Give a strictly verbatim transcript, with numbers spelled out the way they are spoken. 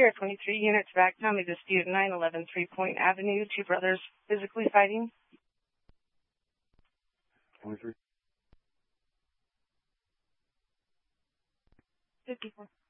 Sierra twenty-three, units back, Tommy dispute nine eleven Three Point Avenue, two brothers physically fighting. twenty-three. fifty-four.